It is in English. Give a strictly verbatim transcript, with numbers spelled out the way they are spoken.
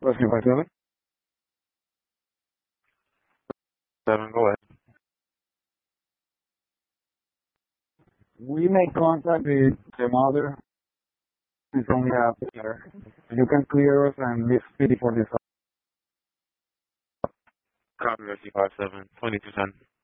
three five seven. Seven, go ahead. We make contact with the mother. It's only after you can clear us and leave speedy for this. Copy, Rescue five seven, twenty-two ten.